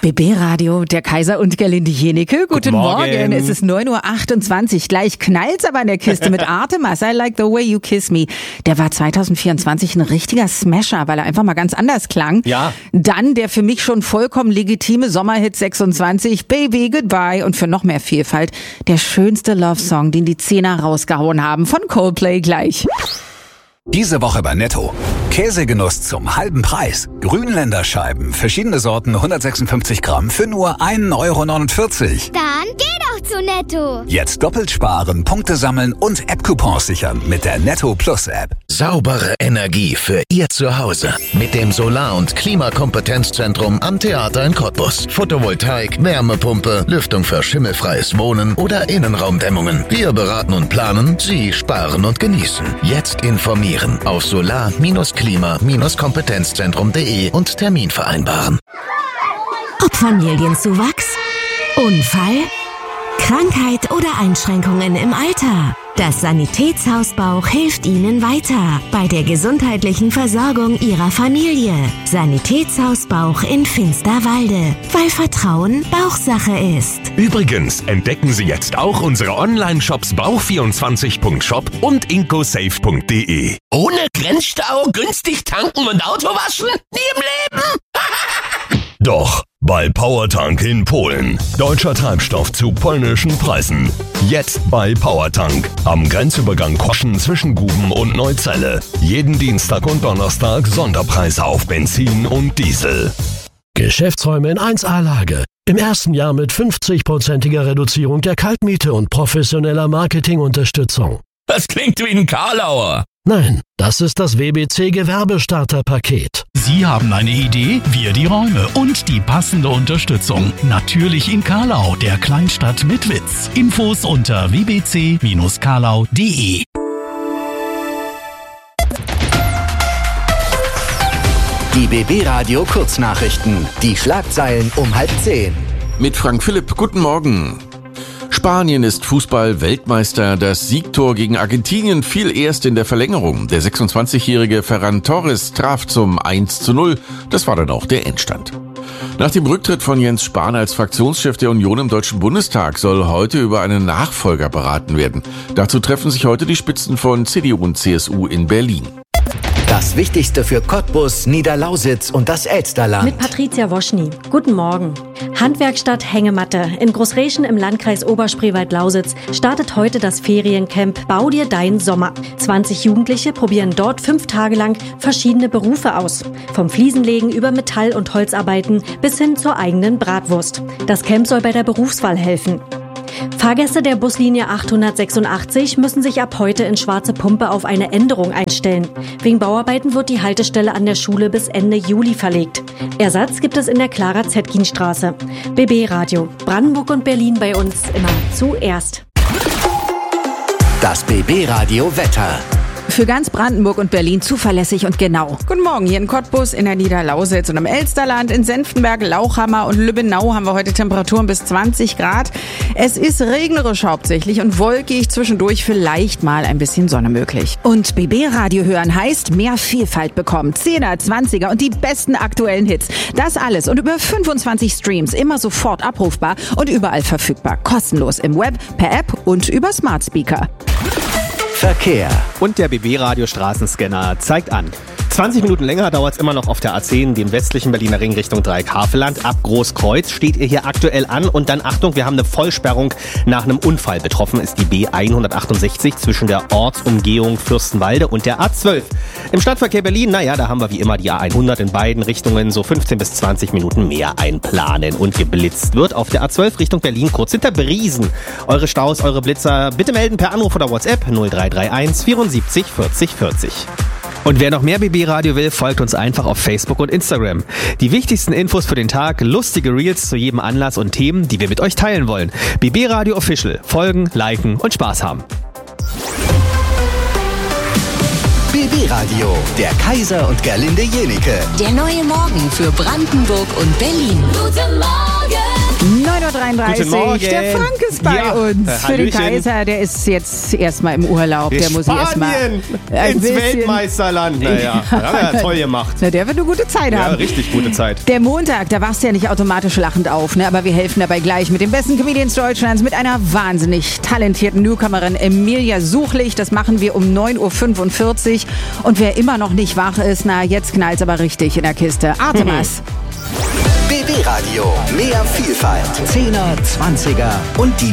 BB Radio, der Kaiser und Gerlinde Jenecke. Guten Morgen. Es ist 9.28 Uhr. Gleich knallt's aber in der Kiste mit Artemas. I Like the Way You Kiss Me. Der war 2024 ein richtiger Smasher, weil er einfach mal ganz anders klang. Ja. Dann der für mich schon vollkommen legitime Sommerhit 26, Baby Goodbye. Und für noch mehr Vielfalt der schönste Love-Song, den die Zehner rausgehauen haben, von Coldplay gleich. Diese Woche bei Netto. Käsegenuss zum halben Preis. Grünländerscheiben, verschiedene Sorten, 156 Gramm für nur 1,49 Euro. Dann geh doch zu Netto. Jetzt doppelt sparen, Punkte sammeln und App-Coupons sichern mit der Netto Plus App. Saubere Energie für Ihr Zuhause. Mit dem Solar- und Klimakompetenzzentrum am Theater in Cottbus. Photovoltaik, Wärmepumpe, Lüftung für schimmelfreies Wohnen oder Innenraumdämmungen. Wir beraten und planen, Sie sparen und genießen. Jetzt informieren auf solar-klima-kompetenzzentrum.de und Termin vereinbaren. Ob Familienzuwachs, Unfall, Krankheit oder Einschränkungen im Alter. Das Sanitätshaus Bauch hilft Ihnen weiter bei der gesundheitlichen Versorgung Ihrer Familie. Sanitätshaus Bauch in Finsterwalde, weil Vertrauen Bauchsache ist. Übrigens entdecken Sie jetzt auch unsere Online-Shops bauch24.shop und incosafe.de. Ohne Grenzstau, günstig tanken und Auto waschen? Nie im Leben! Doch, bei Powertank in Polen. Deutscher Treibstoff zu polnischen Preisen. Jetzt bei Powertank. Am Grenzübergang Koschen zwischen Guben und Neuzelle. Jeden Dienstag und Donnerstag Sonderpreise auf Benzin und Diesel. Geschäftsräume in 1A-Lage. Im ersten Jahr mit 50%iger Reduzierung der Kaltmiete und professioneller Marketingunterstützung. Das klingt wie ein Karlauer. Nein, das ist das WBC Gewerbestarterpaket. Sie haben eine Idee, wir die Räume und die passende Unterstützung. Natürlich in Karlau, der Kleinstadt mit Witz. Infos unter wbc-karlau.de. Die BB Radio Kurznachrichten. Die Schlagzeilen um 9:30. Mit Frank Philipp, guten Morgen. Spanien ist Fußball-Weltmeister. Das Siegtor gegen Argentinien fiel erst in der Verlängerung. Der 26-jährige Ferran Torres traf zum 1:0. Das war dann auch der Endstand. Nach dem Rücktritt von Jens Spahn als Fraktionschef der Union im Deutschen Bundestag soll heute über einen Nachfolger beraten werden. Dazu treffen sich heute die Spitzen von CDU und CSU in Berlin. Das Wichtigste für Cottbus, Niederlausitz und das Elsterland. Mit Patricia Woschny. Guten Morgen. Handwerkstatt Hängematte. In Großreschen im Landkreis Oberspreewald-Lausitz startet heute das Feriencamp Bau dir dein Sommer. 20 Jugendliche probieren dort 5 Tage lang verschiedene Berufe aus. Vom Fliesenlegen über Metall- und Holzarbeiten bis hin zur eigenen Bratwurst. Das Camp soll bei der Berufswahl helfen. Fahrgäste der Buslinie 886 müssen sich ab heute in Schwarze Pumpe auf eine Änderung einstellen. Wegen Bauarbeiten wird die Haltestelle an der Schule bis Ende Juli verlegt. Ersatz gibt es in der Clara-Zetkin-Straße. BB Radio. Brandenburg und Berlin bei uns immer zuerst. Das BB Radio Wetter. Für ganz Brandenburg und Berlin zuverlässig und genau. Guten Morgen, hier in Cottbus, in der Niederlausitz und im Elsterland, in Senftenberg, Lauchhammer und Lübbenau haben wir heute Temperaturen bis 20 Grad. Es ist regnerisch hauptsächlich und wolkig, zwischendurch vielleicht mal ein bisschen Sonne möglich. Und BB-Radio hören heißt mehr Vielfalt bekommen. 10er, 20er und die besten aktuellen Hits. Das alles und über 25 Streams, immer sofort abrufbar und überall verfügbar. Kostenlos im Web, per App und über Smart Speaker. Verkehr. Und der BB-Radio Straßenscanner zeigt an. 20 Minuten länger dauert es immer noch auf der A10, dem westlichen Berliner Ring Richtung Dreieckhaveland. Ab Großkreuz steht ihr hier aktuell an. Und dann Achtung, wir haben eine Vollsperrung nach einem Unfall. Betroffen ist die B168 zwischen der Ortsumgehung Fürstenwalde und der A12. Im Stadtverkehr Berlin, da haben wir wie immer die A100 in beiden Richtungen so 15 bis 20 Minuten mehr einplanen. Und geblitzt wird auf der A12 Richtung Berlin kurz hinter Briesen. Eure Staus, eure Blitzer, bitte melden per Anruf oder WhatsApp 0331 74 40 40. Und wer noch mehr BB-Radio will, folgt uns einfach auf Facebook und Instagram. Die wichtigsten Infos für den Tag, lustige Reels zu jedem Anlass und Themen, die wir mit euch teilen wollen. BB-Radio Official. Folgen, liken und Spaß haben. BB-Radio, der Kaiser und Gerlinde Jenecke. Der neue Morgen für Brandenburg und Berlin. Guten Morgen! 9.33 Guten Uhr. Morgen. Der Frank ist bei uns. Für den Kaiser, der ist jetzt erstmal im Urlaub. Der muss erstmal ins Weltmeisterland. Naja, haben wir toll gemacht. Na, der wird eine gute Zeit haben. Ja, richtig gute Zeit. Der Montag, da wachst du ja nicht automatisch lachend auf, ne? Aber wir helfen dabei gleich mit den besten Comedians Deutschlands, mit einer wahnsinnig talentierten Newcomerin Emilia Suchlich. Das machen wir um 9.45 Uhr. Und wer immer noch nicht wach ist, na, jetzt knallt's aber richtig in der Kiste. Artemas. BB Radio. Mehr Vielfalt. 10er, 20er und die